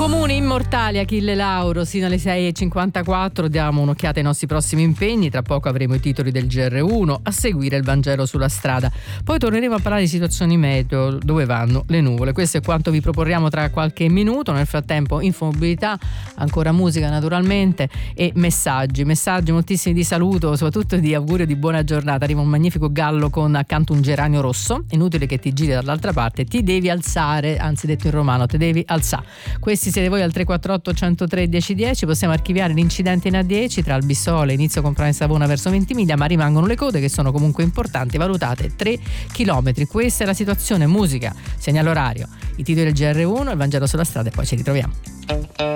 Comuni immortali, Achille Lauro, sino alle 6:54. Diamo un'occhiata ai nostri prossimi impegni. Tra poco avremo i titoli del GR1, a seguire il Vangelo sulla strada. Poi torneremo a parlare di situazioni meteo, dove vanno le nuvole. Questo è quanto vi proporremo tra qualche minuto. Nel frattempo infomobilità, ancora musica naturalmente e messaggi moltissimi di saluto, soprattutto di augurio di buona giornata. Arriva un magnifico gallo con accanto un geranio rosso. Inutile che ti giri dall'altra parte, ti devi alzare, anzi detto in romano, ti devi alzare. Questi siete voi al 348 103 1010. Possiamo archiviare l'incidente in A10 tra Albissola e inizio Comprane Savona verso Ventimiglia, ma rimangono le code che sono comunque importanti, valutate 3 chilometri. Questa è la situazione. Musica, segnale orario, i titoli del GR1, il Vangelo sulla strada e poi ci ritroviamo.